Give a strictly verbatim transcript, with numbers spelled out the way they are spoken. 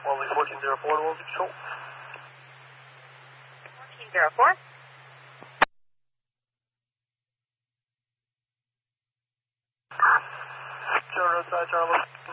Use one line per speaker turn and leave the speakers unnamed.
Only fourteen zero four, will be control.
fourteen zero four.
Joe roadside, Charlie.